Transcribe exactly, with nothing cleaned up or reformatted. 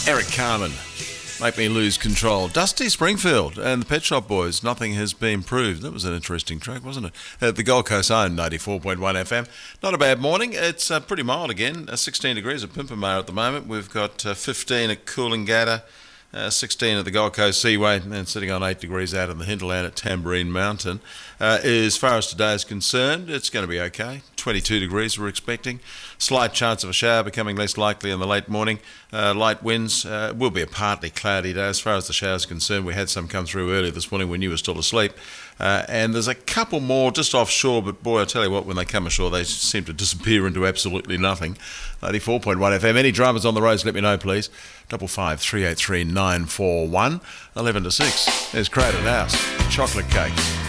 Eric Carmen, Make Me Lose Control. Dusty Springfield and the Pet Shop Boys, Nothing Has Been Proved. That was an interesting track, wasn't it? At the Gold Coast Own, ninety-four point one F M. Not a bad morning. It's uh, pretty mild again. Uh, sixteen degrees at Pimpamar at the moment. We've got uh, fifteen at Coolangatta, uh, sixteen at the Gold Coast Seaway, and sitting on eight degrees out in the hinterland at Tambourine Mountain. Uh, as far as today is concerned, it's going to be okay. twenty-two degrees we're expecting. Slight chance of a shower becoming less likely in the late morning. Uh, light winds. Uh, will be a partly cloudy day. As far as the showers are concerned, we had some come through earlier this morning when you were still asleep. Uh, and there's a couple more just offshore, but boy, I tell you what, when they come ashore, they seem to disappear into absolutely nothing. ninety-four point one F M. Any dramas on the roads, let me know, please. Double five three eight three nine four one. Eleven to six. There's Crowded House. Chocolate Cake.